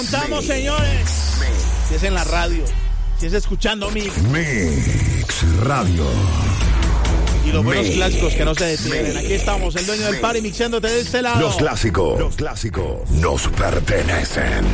Estamos, señores. Si es en la radio, si es escuchando Mix Radio. Y los buenos clásicos que no se detienen. Aquí estamos, el dueño del party mixándote de este lado. Los clásicos nos pertenecen.